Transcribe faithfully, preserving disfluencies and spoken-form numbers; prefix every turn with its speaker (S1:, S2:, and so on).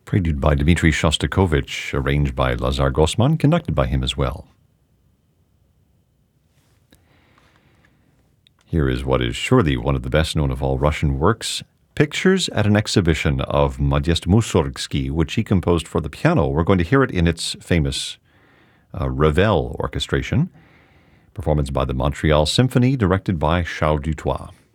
S1: Prelude by Dmitri Shostakovich, arranged by Lazar Gosman, conducted by him as well. Here is what is surely one of the best-known of all Russian works, Pictures at an Exhibition of Modest Mussorgsky, which he composed for the piano. We're going to hear it in its famous uh, Ravel orchestration, performance by the Montreal Symphony, directed by Charles Dutoit.